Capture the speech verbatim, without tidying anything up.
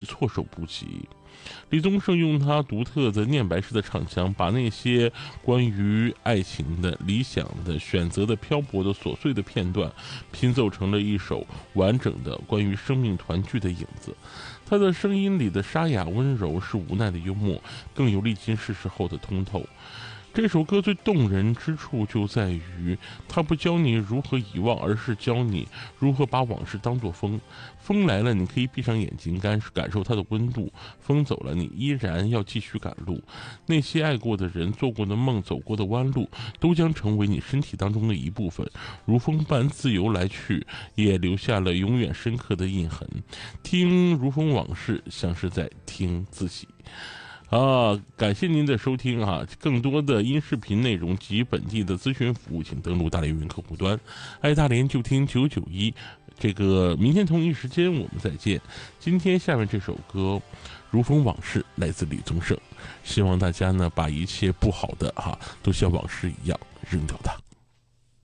措手不及。李宗盛用他独特的念白式的唱腔，把那些关于爱情的、理想的、选择的、漂泊的、琐碎的片段拼凑成了一首完整的关于生命团聚的影子。他的声音里的沙哑温柔是无奈的幽默，更有历经世事后的通透。这首歌最动人之处就在于，它不教你如何遗忘，而是教你如何把往事当作风。风来了，你可以闭上眼睛感感受它的温度；风走了，你依然要继续赶路。那些爱过的人、做过的梦、走过的弯路，都将成为你身体当中的一部分，如风般自由来去，也留下了永远深刻的印痕。听如风往事，像是在听自己。啊，感谢您的收听啊！更多的音视频内容及本地的咨询服务，请登录大连云客户端。爱大连就听九九一，这个明天同一时间我们再见。今天下面这首歌《如风往事》来自李宗盛，希望大家呢把一切不好的哈、啊、都像往事一样扔掉它。